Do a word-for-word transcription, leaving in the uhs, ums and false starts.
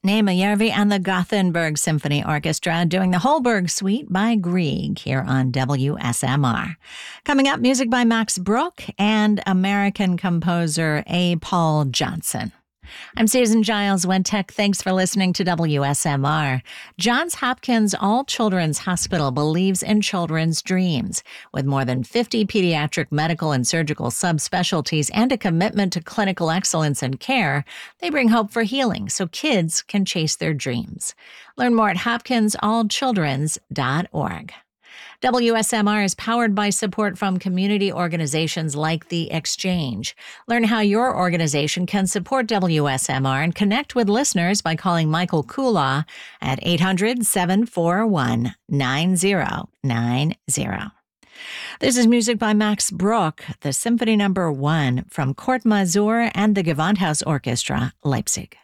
Neyma and the Gothenburg Symphony Orchestra doing the Holberg Suite by Grieg here on W S M R. Coming up, music by Max Bruch and American composer A. Paul Johnson. I'm Susan Giles, WenTech. Thanks for listening to W S M R. Johns Hopkins All Children's Hospital believes in children's dreams. With more than fifty pediatric medical and surgical subspecialties and a commitment to clinical excellence and care, they bring hope for healing so kids can chase their dreams. Learn more at hopkins all children's dot org. W S M R is powered by support from community organizations like The Exchange. Learn how your organization can support W S M R and connect with listeners by calling Michael Kulaw at eight hundred, seven four one, nine zero nine zero. This is music by Max Bruch, the Symphony Number One from Court Mazur and the Gewandhaus Orchestra, Leipzig.